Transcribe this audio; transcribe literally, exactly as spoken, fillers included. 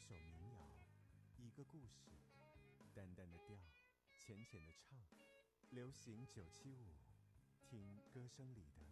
首民谣，一个故事，淡淡的调，浅浅的唱，流行九七五，听歌声里的